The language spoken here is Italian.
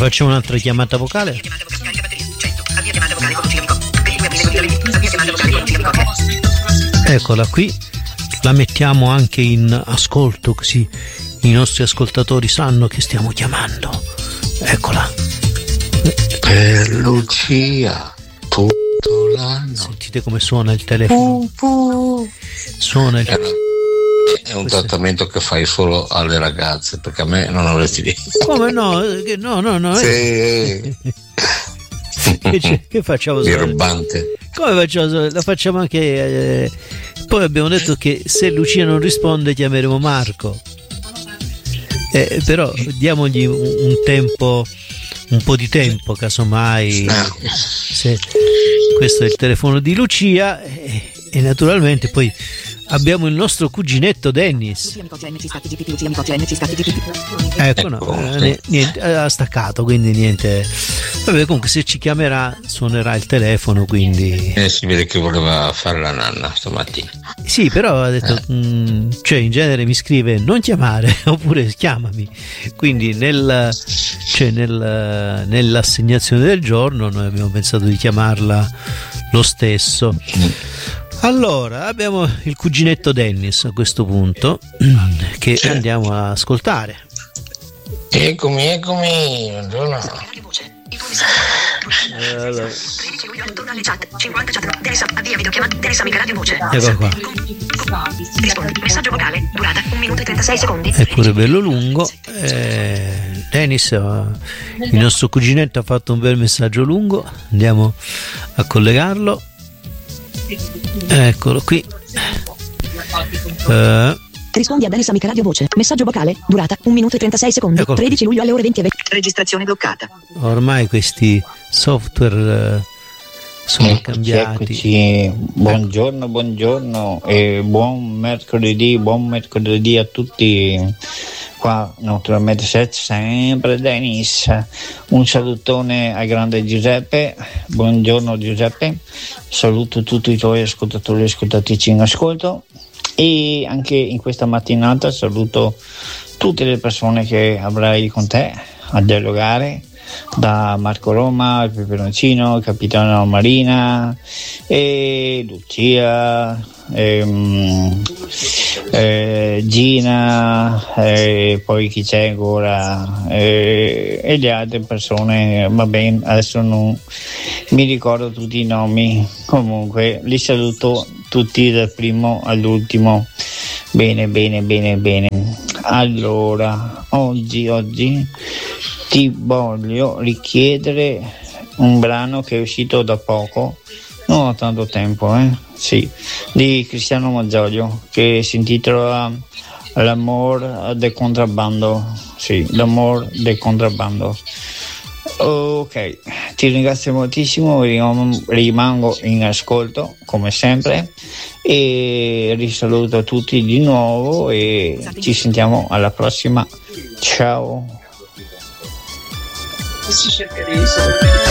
facciamo un'altra chiamata vocale? Eccola qui, la mettiamo anche in ascolto così i nostri ascoltatori sanno che stiamo chiamando. Eccola. Per Lucia tutto l'anno. Sentite come suona il telefono. Suona il telefono. È un trattamento che fai solo alle ragazze, perché a me non avresti detto. Come no? No. Sì. Che facciamo? Dirobbante. Come facciamo? La facciamo anche. Poi abbiamo detto che se Lucia non risponde chiameremo Marco. Però diamogli un tempo, un po' di tempo, casomai. Se questo è il telefono di Lucia e naturalmente poi abbiamo il nostro cuginetto Dennis. Ecco, no, niente, ha staccato, quindi niente. Vabbè, comunque se ci chiamerà suonerà il telefono, quindi. Si vede che voleva fare la nanna stamattina. Sì, però ha detto, cioè in genere mi scrive non chiamare oppure chiamami. Quindi nell'assegnazione del giorno noi abbiamo pensato di chiamarla lo stesso. Allora, abbiamo il cuginetto Dennis a questo punto che andiamo a ascoltare. Eccomi, buongiorno. Allora. 13 luglio torna alle chat, 50 chat, avvia videochiamata, Dennis amica radio voce. Ecco qua. Rispondi, messaggio vocale, durata 1 minuto e 36 secondi. È pure bello lungo. Dennis, il nostro cuginetto ha fatto un bel messaggio lungo, andiamo a collegarlo. Eccolo qui. Rispondi a Dennis amica radio voce. Messaggio vocale, durata 1 minuto e 36 secondi. Eccolo 13 luglio alle ore 20. Registrazione bloccata. Ormai questi software sono cambiati. Eccoci. Buongiorno e buon mercoledì a tutti. Qua naturalmente c'è sempre Dennis. Un salutone al grande Giuseppe. Buongiorno Giuseppe. Saluto tutti i tuoi ascoltatori e ascoltatrici in ascolto. E anche in questa mattinata saluto tutte le persone che avrai con te a dialogare, da Marco Roma, il Peperoncino, il Capitano Marina, e Lucia, Gina, poi chi c'è ancora, e le altre persone, va bene, adesso non mi ricordo tutti i nomi, comunque li saluto tutti dal primo all'ultimo. Bene. Allora, oggi ti voglio richiedere un brano che è uscito da poco, non ho tanto tempo, sì, di Cristiano Maggioglio, che si intitola L'amor del contrabbando. Sì, l'amor del contrabbando. Ok, ti ringrazio moltissimo, rimango in ascolto come sempre e risaluto tutti di nuovo e ci sentiamo alla prossima. Ciao. Si cerca di risolvere.